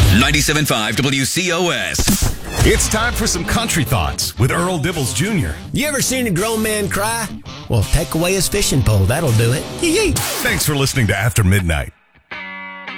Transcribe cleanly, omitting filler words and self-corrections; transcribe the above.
97.5 WCOS. It's time for some country thoughts with Earl Dibbles Jr. You ever seen a grown man cry? Well, take away his fishing pole. That'll do it. Yee-yee. Thanks for listening to After Midnight.